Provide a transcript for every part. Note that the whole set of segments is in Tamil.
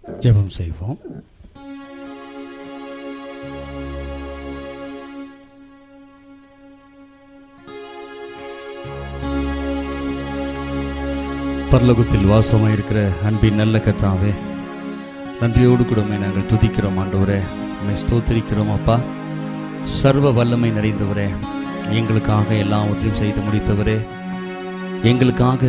ஜெபம் செய்வோம். பரலோகத்தில் வாசமாயிருக்கிற அன்பின் நல்ல கர்த்தாவே, நன்றியோடு கூடமே நாங்கள் துதிக்கிறோம் ஆண்டவரே, உம்மை ஸ்தோத்திரிக்கிறோம் அப்பா. சர்வ வல்லமை நிறைந்தவரே, எங்களுக்காக எல்லாவற்றையும் செய்து முடித்தவரே, எங்களுக்காக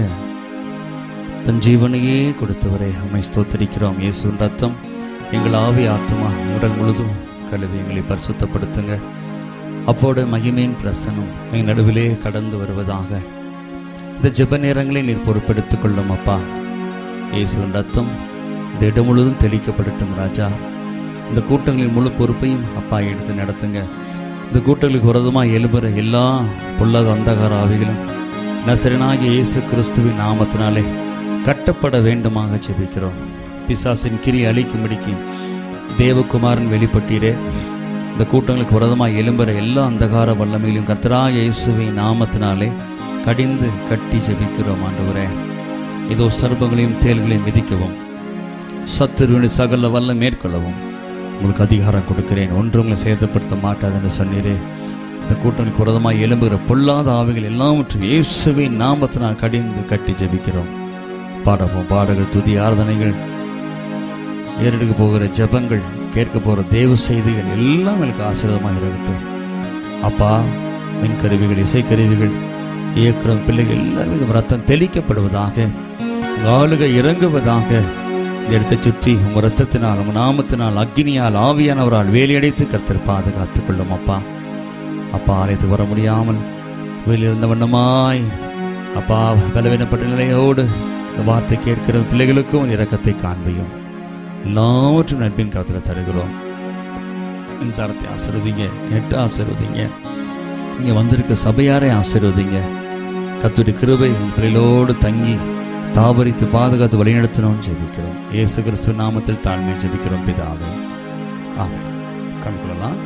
தன் ஜீவனையே கொடுத்தவரே, உம்மை ஸ்தோத்திரிக்கிறோம். இயேசுவின் ரத்தம் எங்கள் ஆவி ஆத்மா உடல் முழுதும் கழுவி எங்களை பரிசுத்தப்படுத்துங்க. அப்போட மகிமையின் பிரசனம் எங்கள் நடுவிலே கடந்து வருவதாக. இந்த ஜெப நேரங்களை நீர் பொறுப்பெடுத்துக் கொள்ளும் அப்பா. இயேசுவின் ரத்தம் இந்த இடம் முழுவதும் தெளிக்கப்படட்டும் ராஜா. இந்த கூட்டங்களின் முழு பொறுப்பையும் அப்பா எடுத்து நடத்துங்க. இந்த கூட்டங்களுக்கு விரோதமாக எழும்புற எல்லா பொல்லாத அந்தகார ஆவிகளும் நசரேயனாகிய இயேசு கிறிஸ்துவின் நாமத்தினாலே கட்டப்பட வேண்டுமாக ஜெபிக்கிறோம். பிசாசின் கிரியை அழிக்கும்படிக்கு தேவகுமாரன் வெளிப்பட்டீரே. இந்த கூட்டங்களுக்கு விரோதமாக எழும்புற எல்லா அந்தகார வல்லமையிலும் கர்த்தராகிய இயேசுவின் நாமத்தினாலே கடிந்து கட்டி ஜெபிக்கிறோம் ஆண்டவரே. இதோ சர்ப்பங்களையும் தேள்களையும் மிதிக்கவும் சத்துருவின் சகல வல்ல மேற்கொள்ளவும் உங்களுக்கு அதிகாரம் கொடுக்கிறேன். ஒன்று உங்களை சேதப்படுத்த மாட்டாதுன்னு சொன்னீரே. இந்த கூட்டங்களுக்கு விரோதமாக எழும்புகிற பொல்லாத ஆவிகள் எல்லாவற்றும் இயேசுவின் நாமத்தினால் கடிந்து கட்டி ஜெபிக்கிறோம். பாடவும் பாடல்கள், துதி, ஆராதனைகள், ஏறெடுக்க போகிற ஜெபங்கள், கேட்க போகிற தேவ செய்திகள் எல்லாம் எனக்கு ஆசீர்வாதமாக இருக்கட்டும் அப்பா. மின்கருவிகள், இசைக்கருவிகள், இயக்கிற பிள்ளைகள் எல்லாரும் ரத்தம் தெளிக்கப்படுவதாக, ஆளுகை இறங்குவதாக. இந்த இடத்தை சுற்றி உங்கள் ரத்தத்தினால், உங்கள் நாமத்தினால், அக்னியால், ஆவியானவரால் வேலையடைத்து கர்த்தர் பாதுகாத்துக் கொள்ளும் அப்பா. அப்பா, ஆலயத்துக்கு வர முடியாமல் வெளியிருந்த வண்ணமாய் அப்பா பலவீனப்பட்ட நிலையோடு இந்த வார்த்தை கேட்கிற பிள்ளைகளுக்கும் இரக்கத்தை காண்பையும் எல்லாவற்றும் நட்பின் கருத்தில் தருகிறோம். மின்சாரத்தை ஆசீர்வதிங்க, நெட்டை ஆசீர்வதிங்க, இங்கே வந்திருக்க சபையாரை ஆசீர்வதிங்க. கர்த்தருடைய கிருபை உன் பிள்ளைகளோடு தங்கி தாவரித்து பாதுகாத்து வழிநடத்தணும்னு ஜெபிக்கிறோம். இயேசு கிறிஸ்து நாமத்தில் தாழ்மையை ஜெபிக்கிறோம் பிதாவே, ஆமென். கண்கொள்ளலாம்.